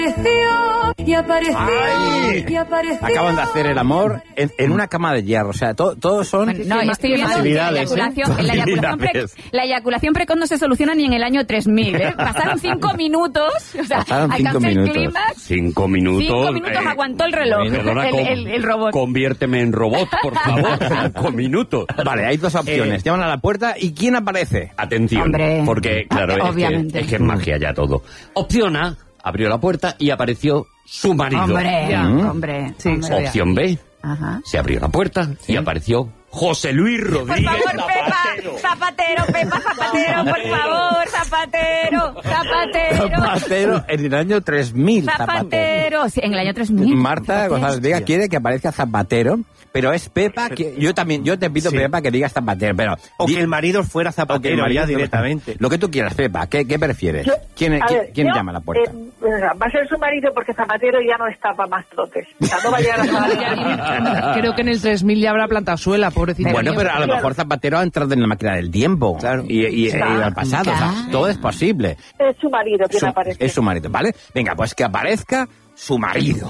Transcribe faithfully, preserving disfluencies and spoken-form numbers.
Y apareció, Ay, y apareció. Acaban de hacer el amor en, en una cama de hierro. O sea, todo, todos son... Bueno, no, yo estoy viendo que la eyaculación, ¿eh? la, eyaculación pre, la eyaculación precoz no se soluciona ni en el año tres mil, ¿eh? Pasaron cinco minutos, o sea, Pasaron cinco alcancé minutos. el clímax. Cinco minutos. Cinco minutos eh, aguantó el reloj, Perdona, el, el, el robot. Conviérteme en robot, por favor. Cinco minutos. Vale, hay dos opciones. Eh, Llaman a la puerta y ¿quién aparece? Atención, Hombre. porque claro, es Obviamente. que, es que es magia ya todo. Opción A, abrió la puerta y apareció su marido. Hombre, Ya. hombre. Sí, hombre. Opción B, Ajá. se abrió la puerta y apareció José Luis Por Rodríguez favor, Pepa, zapatero, Pepa, zapatero, por favor, zapatero, zapatero, Zapatero en el año tres mil. zapatero. Sí, en el año tres mil. Marta Zapatero. González Vega quiere que aparezca Zapatero, pero es Pepa que... Yo también, yo te pido, Sí. Pepa, que digas Zapatero, pero... O di- que el marido fuera o que el zapatero marido- ya directamente. Lo que tú quieras, Pepa. ¿Qué, qué prefieres? Yo- ¿Quién, a quién- ver, quién yo, llama a la puerta? eh, va a ser su marido porque Zapatero ya no está para más trotes. O sea, no va a llegar a Zapatero. Creo que en el tres mil ya habrá plantado suela, pobrecito. Bueno, mío. pero a lo mejor Zapatero ha entrado en la máquina del tiempo. Claro. Y, y, y Claro. al pasado. O sea, Claro. todo es posible. Es su marido quien Su- aparece. es su marido, ¿vale? Venga, pues que aparezca su marido.